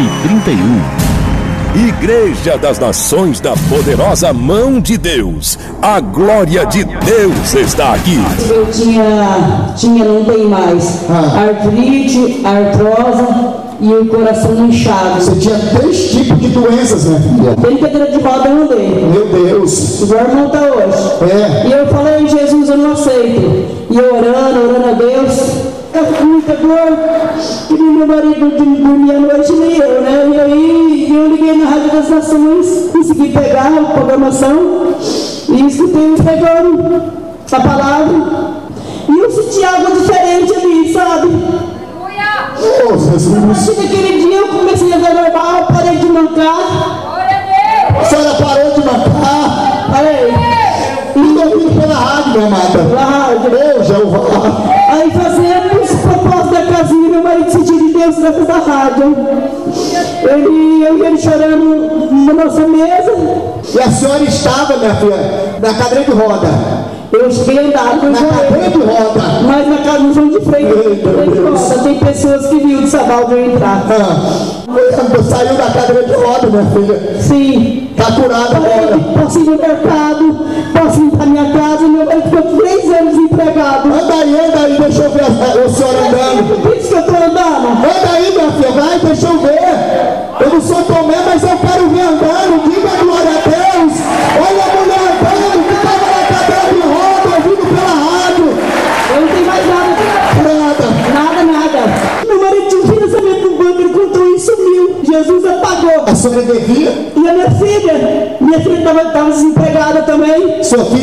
991. Igreja das Nações da Poderosa Mão de Deus. A glória de Deus está aqui. Eu não tem mais, artrite, artrose e o coração inchado. Você tinha 3 tipos de doenças, né, filha? Tem cadeira de roda, eu andei. Meu Deus. O irmão está hoje. É. E eu falei, Jesus, eu não aceito. E orando a Deus. Eu fico com muita dor. E meu marido dormia à noite, nem eu, né? E aí eu liguei na Rádio das Nações, consegui pegar a programação e escutei pregando a palavra. E eu senti algo diferente ali, sabe? Oh, Jesus. A partir daquele dia eu comecei a ver normal, parei de mancar. A senhora parou de matar? Parei. Estou ouvindo pela rádio, minha amada. Pela rádio. Ô, Jeová. Aí fazendo os propósitos da casinha, meu marido sentiu de Deus dentro da rádio. Eu e ele chorando na nossa mesa. E a senhora estava, minha filha, na cadeira de roda. Eu cheguei a andar com na cadeira de roda. Mas na casa não de frente. Tem pessoas que viram de Sabal de eu entrar. Saiu da cadeira de roda, minha filha. Sim. Está curada agora. Posso ir no mercado, posso ir para minha casa. Meu marido ficou 3 anos desempregado. Anda aí, deixa eu ver a senhora andando. Por isso que eu estou andando. Anda aí, minha filha, vai, deixa eu ver. Eu não sou Tomé, mas eu quero ver andando. Diga a glória a Deus. Olha a mulher andando, que estava na cadeira de roda, ouvindo pela rádio. Eu não tenho mais nada. Nada. Meu marido tinha um financiamento no banco, ele contou e sumiu. Jesus apagou. A senhora devia? E a minha filha estava desempregada também. Sua filha?